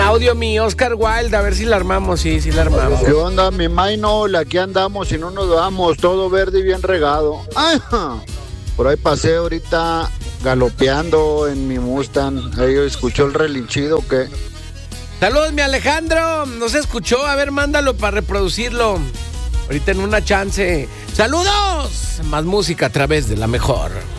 audio, mi Oscar Wilde, a ver si la armamos, sí la armamos. ¿Qué onda, mi Maynol? Aquí andamos y no nos damos, todo verde y bien regado. ¡Ajá! Por ahí pasé ahorita galopeando en mi Mustang. Ahí escuchó el relinchido, ¿qué? Saludos, mi Alejandro, no se escuchó, a ver, mándalo para reproducirlo. Ahorita en una chance. ¡Saludos! Más música a través de La Mejor.